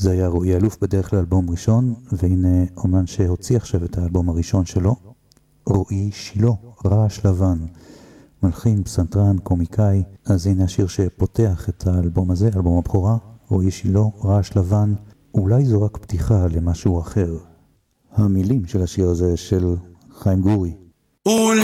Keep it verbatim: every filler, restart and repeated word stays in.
זה היה רועי אלוף בדרך לאלבום ראשון, והנה אומן שהוציא עכשיו את האלבום הראשון שלו, רועי שילה, רעש לבן, מלחין, פסנתרן, קומיקאי. אז הנה השיר שפותח את האלבום הזה, אלבום הבכורה, רועי שילה, רעש לבן. אולי זו רק פתיחה למשהו אחר. המילים של השיר הזה של חיים גורי.